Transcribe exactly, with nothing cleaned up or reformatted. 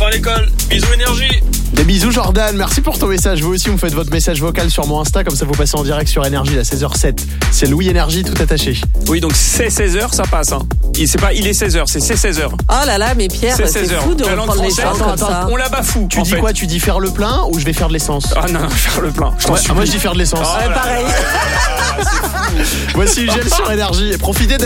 enfants à l'école. Bisous énergie. Des bisous Jordan, merci pour ton message. Vous aussi, vous me faites votre message vocal sur mon Insta, comme ça vous passez en direct sur Énergie à seize heures sept. C'est Louis Énergie tout attaché. Oui, donc c'est seize heures, ça passe. Hein. Il, c'est pas il est seize heures, c'est c'est seize heures. Oh là là, mais Pierre, c'est, c'est, c'est fou de la langue reprendre les française, choses comme attends, ça. On la bafoue. Tu en dis fait. quoi? Tu dis faire le plein ou je vais faire de l'essence? Ah non, faire le plein. Je t'en Ouais, supplie. moi je dis faire de l'essence. Oh Ouais, là pareil. Voici Gel sur Énergie. Profitez